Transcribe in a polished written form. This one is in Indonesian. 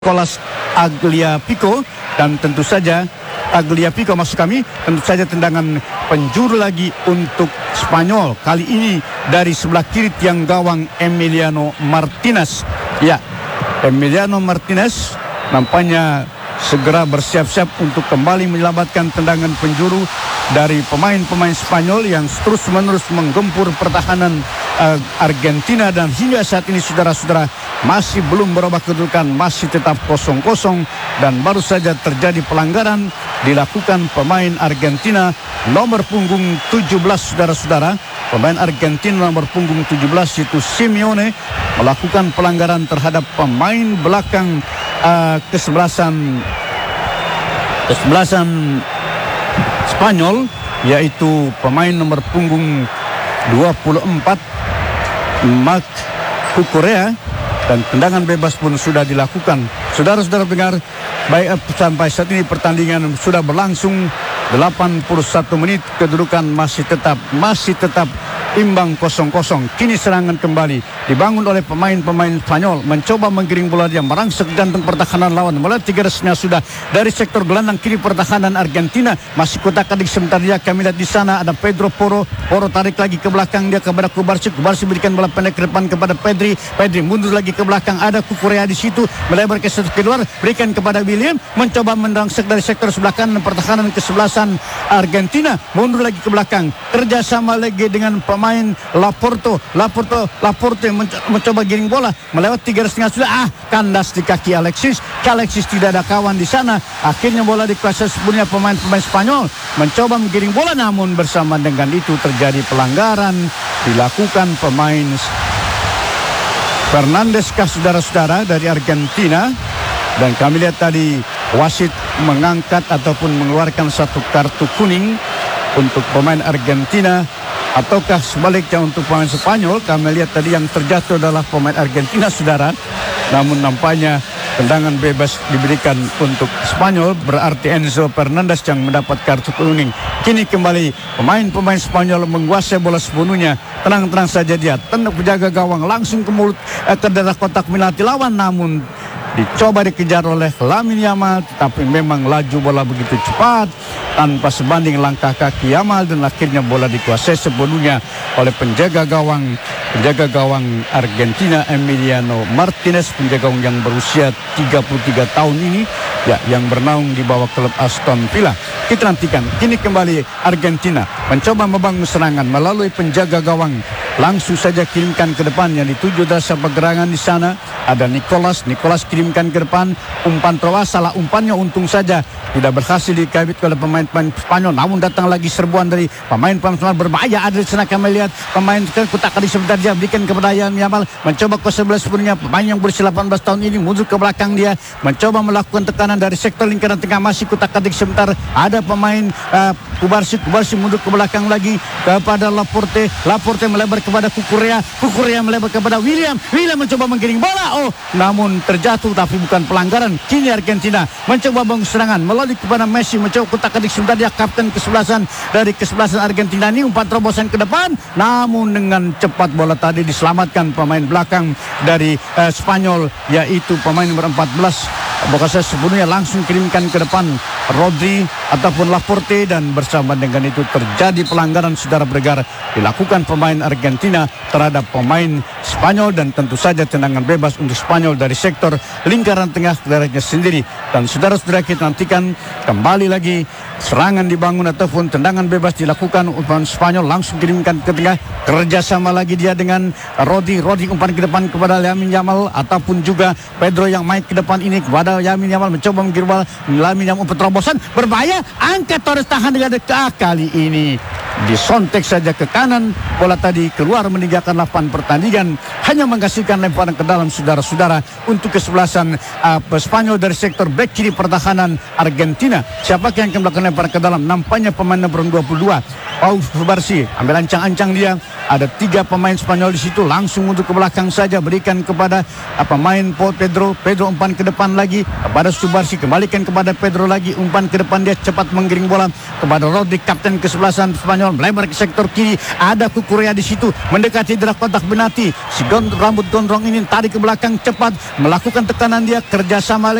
Nicolas Tagliafico, dan tentu saja Tagliafico maksud kami, tentu saja tendangan penjuru lagi untuk Spanyol, kali ini dari sebelah kiri tiang gawang Emiliano Martinez. Ya, Emiliano Martinez nampaknya segera bersiap-siap untuk kembali menyelamatkan tendangan penjuru dari pemain-pemain Spanyol yang terus-menerus menggempur pertahanan Argentina, dan hingga saat ini saudara-saudara masih belum berubah kedudukan, masih tetap 0-0, dan baru saja terjadi pelanggaran dilakukan pemain Argentina nomor punggung 17 saudara-saudara. Pemain Argentina nomor punggung 17 itu Simeone melakukan pelanggaran terhadap pemain belakang kesebelasan Spanyol, yaitu pemain nomor punggung 24 Marc Cucurella, dan tendangan bebas pun sudah dilakukan. Saudara-saudara dengar, baik sampai saat ini pertandingan sudah berlangsung 81 menit, kedudukan masih tetap imbang 0-0. Kini serangan kembali dibangun oleh pemain-pemain Spanyol, mencoba menggiring bola, dia merangsek jantung pertahanan lawan. Melihat tiga resnya sudah dari sektor gelandang kiri pertahanan Argentina, masih kotak-atik sebentar dia. Kami lihat di sana ada Pedro Porro tarik lagi ke belakang dia kepada Cubarsí berikan bola pendek ke depan kepada Pedri mundur lagi ke belakang, ada Cucurella di situ, melebar ke sektor keluar, berikan kepada William, mencoba merangsek dari sektor sebelah kanan pertahanan kesebelasan Argentina, mundur lagi ke belakang, kerjasama lagi dengan pemain Laporte mencoba giring bola melewati garis tengah, sudah kandas di kaki Alexis tidak ada kawan di sana. Akhirnya bola dikuasai sepenuhnya pemain-pemain Spanyol, mencoba menggiring bola, namun bersama dengan itu terjadi pelanggaran dilakukan pemain Fernandes saudara-saudara dari Argentina, dan kami lihat tadi wasit mengangkat ataupun mengeluarkan satu kartu kuning untuk pemain Argentina, ataukah sebaliknya untuk pemain Spanyol. Kami lihat tadi yang terjatuh adalah pemain Argentina saudara, namun nampaknya tendangan bebas diberikan untuk Spanyol, berarti Enzo Fernandez yang mendapat kartu kuning. Kini kembali pemain-pemain Spanyol menguasai bola sepenuhnya, tenang-tenang saja dia, tendang penjaga gawang langsung ke mulut ke daerah kotak penalti lawan, namun dicoba dikejar oleh Lamine Yamal, tapi memang laju bola begitu cepat tanpa sebanding langkah kaki Yamal, dan akhirnya bola dikuasai sepenuhnya oleh penjaga gawang Argentina Emiliano Martinez, penjaga gawang yang berusia 33 tahun ini, ya, yang bernaung di bawah klub Aston Villa. Kita nantikan. Kini kembali Argentina mencoba membangun serangan melalui penjaga gawang, langsung saja kirimkan ke depan yang dituju dasar pergerangan di sana. Ada Nicolas kirimkan ke depan, umpan terlalu salah umpannya, untung saja tidak berhasil dikabit oleh pemain-pemain Spanyol, namun datang lagi serbuan dari pemain-pemain Spanyol berbahaya. Ada di sana kami lihat pemain kotak kali sebentar dia berikan kepada Yamal, mencoba ke sebelah sebenarnya pemain yang berusia 18 tahun ini mundur ke belakang dia, mencoba melakukan tekanan dari sektor lingkaran tengah, masih kotak-atik sebentar. Ada pemain Cubarsí mundur ke belakang lagi kepada Laporte melebar kepada Cucurella melebar kepada William mencoba menggiring bola, namun terjatuh tapi bukan pelanggaran. Kini Argentina mencoba bangun serangan melalui kepada Messi, mencoba kotak-atik sebentar dia, kapten kesebelasan Argentina ini, umpan terobosan ke depan, namun dengan cepat bola tadi diselamatkan pemain belakang dari Spanyol, yaitu pemain nomor 14 Bokasa, sepenuhnya langsung kirimkan ke depan Rodri ataupun Laporte, dan bersama dengan itu terjadi pelanggaran saudara bergar dilakukan pemain Argentina terhadap pemain Spanyol, dan tentu saja tendangan bebas untuk Spanyol dari sektor lingkaran tengah daerahnya sendiri. Dan saudara-saudara kita nantikan kembali lagi serangan dibangun ataupun tendangan bebas dilakukan pemain Spanyol, langsung kirimkan ke tengah, kerjasama lagi dia dengan Rodri umpan ke depan kepada Lamine Yamal, ataupun juga Pedro yang main ke depan ini kepada Lamine Yamal, mencoba menggiring bola. Lamine Yamal umpan terobosan berbahaya, angkat Torres tahan dengan dekat, kali ini disontek saja ke kanan, bola tadi keluar meninggalkan lapangan pertandingan, hanya menghasilkan lemparan ke dalam saudara-saudara untuk kesebelasan Spanyol dari sektor bek kiri pertahanan Argentina. Siapa yang akan melakukan lemparan ke dalam? Nampaknya pemain nomor 22 Pau Cubarsí, ambil ancang-ancang dia. Ada 3 pemain Spanyol di situ, langsung untuk ke belakang saja, berikan kepada pemain Pedro umpan ke depan lagi kepada Cubarsí, kembalikan kepada Pedro lagi, umpan ke depan dia, cepat menggiring bola kepada Rodri, kapten kesebelasan Spanyol Spanyol melebar ke sektor kiri. Ada Kukurea di situ mendekati drag kotak Benati. Si rambut gondrong ini tarik ke belakang cepat melakukan tekanan dia kerjasama